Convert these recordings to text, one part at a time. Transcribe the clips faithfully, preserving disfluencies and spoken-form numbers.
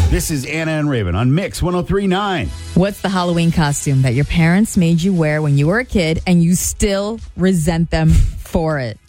This is Anna and Raven on Mix one oh three point nine. What's the Halloween costume that your parents made you wear when you were a kid and you still resent them for it?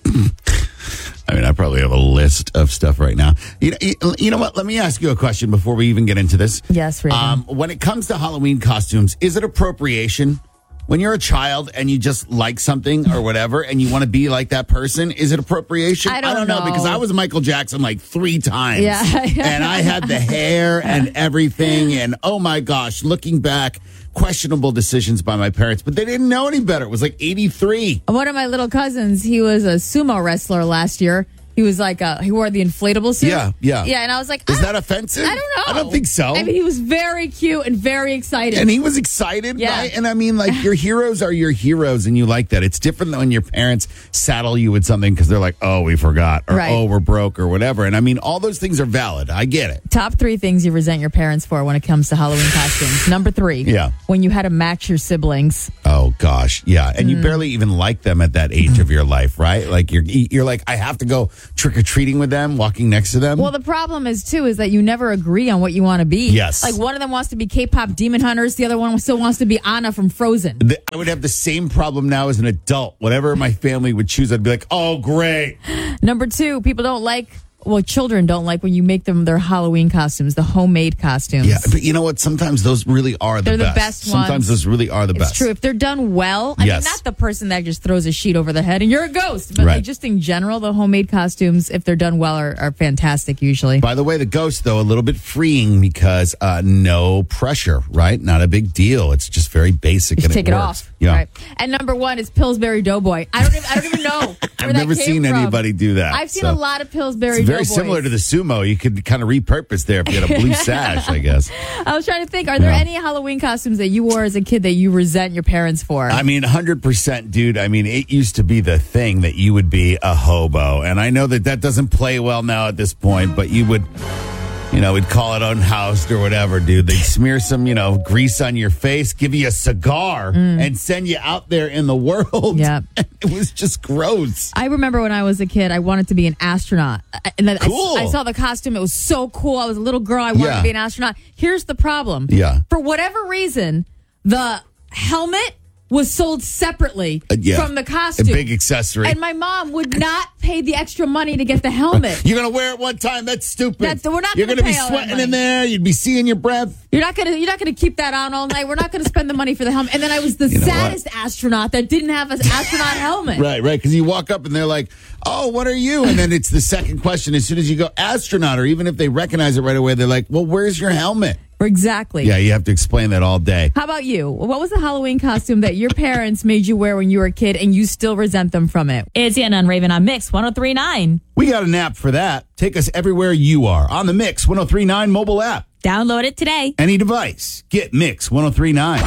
I mean, I probably have a list of stuff right now. You know, you know what? Let me ask you a question before we even get into this. Yes, Raven. Um, when it comes to Halloween costumes, is it appropriation? When you're a child and you just like something or whatever and you want to be like that person, is it appropriation? I don't, I don't know. know because I was Michael Jackson like three times. Yeah. And I had the hair and everything. And oh my gosh, looking back, questionable decisions by my parents, but they didn't know any better. It was like eighty-three. One of my little cousins, he was a sumo wrestler last year. He was like, a, he wore the inflatable suit. Yeah, yeah. Yeah, and I was like, Is I that offensive? I don't know. I don't think so. I mean, he was very cute and very excited. And he was excited, Yeah. right? And I mean, like, your heroes are your heroes, and you like that. It's different than when your parents saddle you with something because they're like, oh, we forgot, or Right. oh, we're broke, or whatever. And I mean, all those things are valid. I get it. Top three things you resent your parents for when it comes to Halloween costumes. Number three. Yeah. When you had to match your siblings. Oh, gosh. Yeah. And Mm. you barely even like them at that age of your life, right? Like, you're, you're like, I have to go trick-or-treating with them, walking next to them. Well, the problem is, too, is that you never agree on what you want to be. Yes. Like, one of them wants to be K-pop Demon Hunters. The other one still wants to be Anna from Frozen. The- I would have the same problem now as an adult. Whatever my family would choose, I'd be like, oh, great. Number two, people don't like, well, children don't like when you make them their Halloween costumes, the homemade costumes. Yeah, but you know what? Sometimes those really are the They're the best. best Sometimes ones. those really are the It's best. true. If they're done well, I Yes. mean, not the person that just throws a sheet over the head and you're a ghost, but Right. like just in general, the homemade costumes, if they're done well, are, are fantastic usually. By the way, the ghost, though, a little bit freeing because uh, no pressure, right? Not a big deal. It's just very basic You and take it it works. off. Yeah. Right. And number one is Pillsbury Doughboy. I don't even, I don't even know where I've that never came seen from. anybody do that. I've seen so. a lot of Pillsbury It's very Doughboys. similar to the sumo. You could kind of repurpose there if you had a blue sash, I guess. I was trying to think, are there Yeah. any Halloween costumes that you wore as a kid that you resent your parents for? I mean, one hundred percent, dude. I mean, it used to be the thing that you would be a hobo. And I know that that doesn't play well now at this point, but you would, you know, we'd call it unhoused or whatever, dude. They'd smear some, you know, grease on your face, give you a cigar, and send you out there in the world. Yep. It was just gross. I remember when I was a kid, I wanted to be an astronaut. I- And then I- Cool. I, saw the costume. It was so cool. I was a little girl. I wanted Yeah. to be an astronaut. Here's the problem. Yeah. For whatever reason, the helmet was sold separately Uh, yeah. from the A costume. big accessory. And my mom would not pay the extra money to get the helmet. You're going to wear it one time. That's stupid. That's- we're not You're gonna gonna be pay all that sweating money. in there. You'd be seeing your breath. You're not gonna you're not gonna keep that on all night. We're not gonna spend the money for the helmet. And then I was the You know saddest astronaut that didn't have an astronaut helmet. Right, right. Because you walk up and they're like, oh, what are you? And then it's the second question. As soon as you go astronaut, or even if they recognize it right away, they're like, well, where's your helmet? Exactly. Yeah, you have to explain that all day. How about you? What was the Halloween costume that your parents made you wear when you were a kid and you still resent them from it? It's Anna and Raven on Mix one oh three point nine. We got an app for that. Take us everywhere you are on the Mix one oh three point nine mobile app. Download it today. Any device. Get Mix one oh three point nine.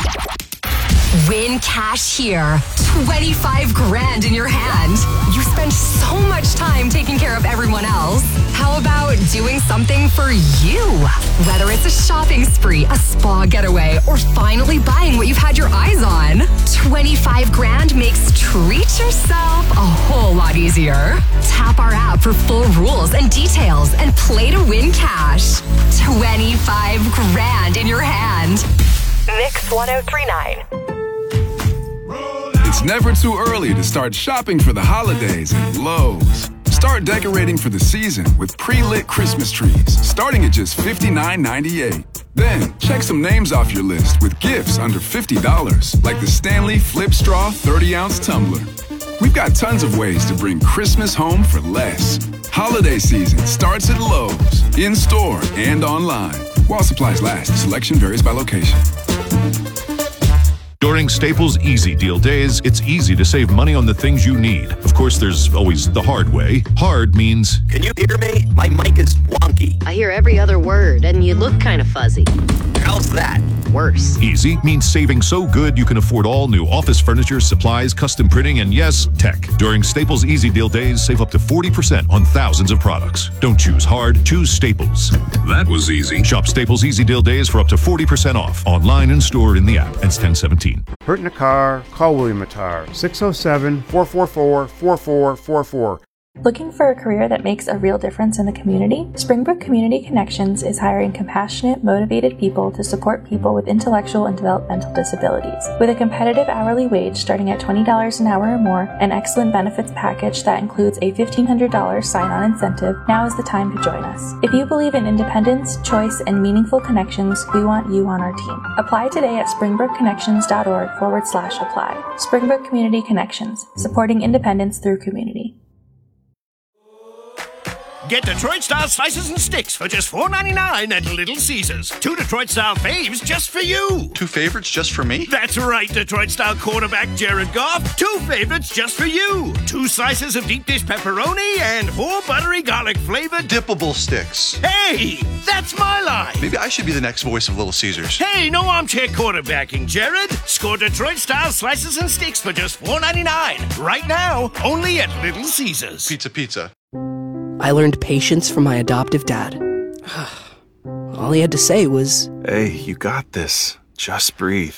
Win cash here. twenty-five grand in your hand. You spend so much time taking care of everyone else. How about doing something for you? Whether it's a shopping spree, a spa getaway, or finally buying what you've had your eyes on. twenty-five grand makes treat yourself a whole lot easier. Tap our app for full rules and details and play to win cash. twenty-five grand in your hand. Mix one oh three point nine. It's never too early to start shopping for the holidays at Lowe's. Start decorating for the season with pre-lit Christmas trees, starting at just fifty-nine ninety-eight. Then, check some names off your list with gifts under fifty dollars, like the Stanley Flip Straw thirty ounce tumbler. We've got tons of ways to bring Christmas home for less. Holiday season starts at Lowe's, in-store and online. While supplies last, selection varies by location. During Staples Easy Deal Days, it's easy to save money on the things you need. Of course, there's always the hard way. Hard means Can you hear me? My mic is wonky. I hear every other word, and you look kind of fuzzy. How's that? Worse. easy means saving so good you can afford all new office furniture, supplies, custom printing, and yes, tech. During Staples Easy Deal Days, save up to forty percent on thousands of products. Don't choose hard, choose Staples. That was easy. Shop Staples Easy Deal Days for up to forty percent off. Online and store in the app. Ends ten seventeen. Hurt in a car? Call William Attar, six oh seven, four four four, four four four four. Looking for a career that makes a real difference in the community? Springbrook Community Connections is hiring compassionate, motivated people to support people with intellectual and developmental disabilities. With a competitive hourly wage starting at twenty dollars an hour or more, an excellent benefits package that includes a fifteen hundred dollars sign-on incentive, now is the time to join us. If you believe in independence, choice, and meaningful connections, we want you on our team. Apply today at springbrookconnections.org forward slash apply. Springbrook Community Connections, supporting independence through community. Get Detroit-style slices and sticks for just four ninety-nine at Little Caesars. Two Detroit-style faves just for you. Two favorites just for me? That's right, Detroit-style quarterback Jared Goff. Two favorites just for you. Two slices of deep dish pepperoni and four buttery garlic-flavored dippable sticks. Hey, that's my line. Maybe I should be the next voice of Little Caesars. Hey, no armchair quarterbacking, Jared. Score Detroit-style slices and sticks for just four ninety-nine. Right now, only at Little Caesars. Pizza, pizza. I learned patience from my adoptive dad. All he had to say was, "Hey, you got this. Just breathe."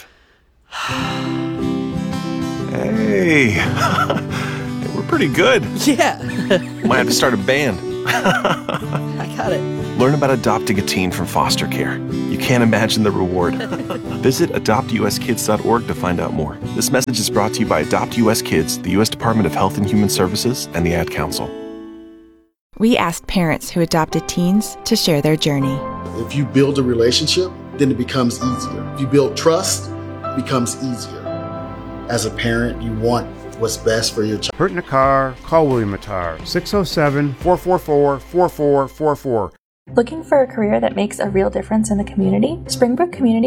Hey, we're pretty good. Yeah. Might have to start a band. I got it. Learn about adopting a teen from foster care. You can't imagine the reward. Visit adopt u s kids dot org to find out more. This message is brought to you by Adopt U S Kids, the U S Department of Health and Human Services, and the Ad Council. We asked parents who adopted teens to share their journey. If you build a relationship, then it becomes easier. If you build trust, it becomes easier. As a parent, you want what's best for your child. Hurt in a car? Call William Attar, six oh seven, four four four, four four four four. Looking for a career that makes a real difference in the community? Springbrook Community